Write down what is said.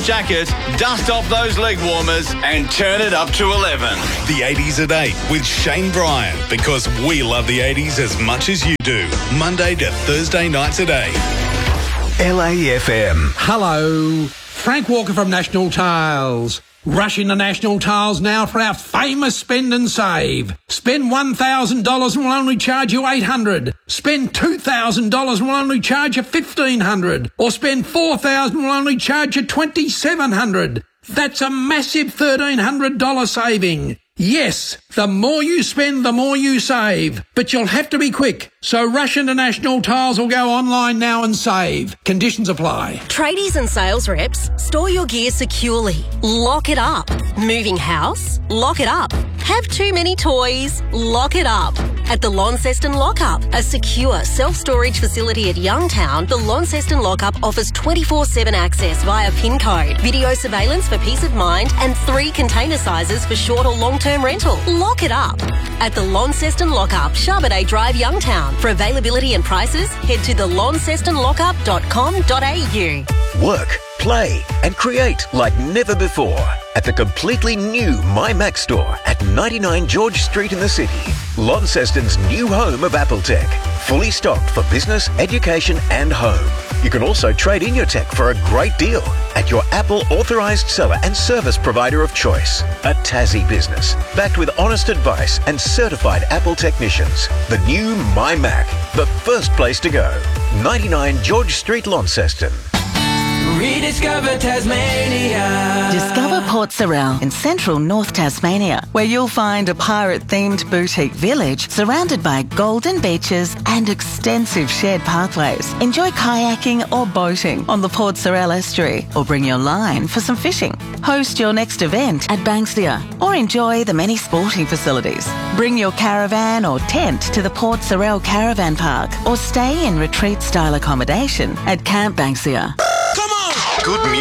jacket, dust off those leg warmers and turn it up to 11. The 80s at 8 with Shane Bryan, because we love the 80s as much as you do. Monday to Thursday nights at 8. LAFM. Hello, Frank Walker from National Tiles. Rush into National Tiles now for our famous spend and save. Spend $1,000 and we'll only charge you $800. Spend $2,000 and we'll only charge you $1,500. Or spend $4,000 and we'll only charge you $2,700. That's a massive $1,300 saving. Yes, the more you spend, the more you save. But you'll have to be quick. So rush into National Tiles or go online now and save. Conditions apply. Tradies and sales reps, store your gear securely. Lock it up. Moving house? Lock it up. Have too many toys? Lock it up. At the Launceston Lockup, a secure self-storage facility at Youngtown, the Launceston Lockup offers 24/7 access via PIN code, video surveillance for peace of mind, and 3 container sizes for short or long-term rental. Lock it up. At the Launceston Lockup, Charbonnet Drive, Youngtown. For availability and prices, head to thelauncestonlockup.com.au. Work, play and create like never before at the completely new MyMac store at 99 George Street in the city. Launceston's new home of Apple Tech. Fully stocked for business, education and home. You can also trade in your tech for a great deal at your Apple authorised seller and service provider of choice. A Tassie business, backed with honest advice and certified Apple technicians. The new MyMac, the first place to go. 99 George Street, Launceston. Rediscover Tasmania. Discover Port Sorell in central North Tasmania, where you'll find a pirate-themed boutique village surrounded by golden beaches and extensive shared pathways. Enjoy kayaking or boating on the Port Sorell estuary, or bring your line for some fishing. Host your next event at Banksia, or enjoy the many sporting facilities. Bring your caravan or tent to the Port Sorell Caravan Park, or stay in retreat-style accommodation at Camp Banksia. Good music.